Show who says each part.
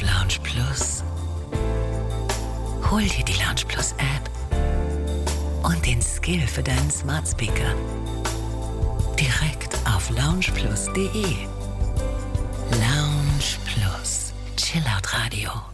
Speaker 1: Lounge Plus. Hol dir die Lounge Plus App und den Skill für deinen Smart Speaker. Direkt auf loungeplus.de. Lounge Plus. Chillout Radio.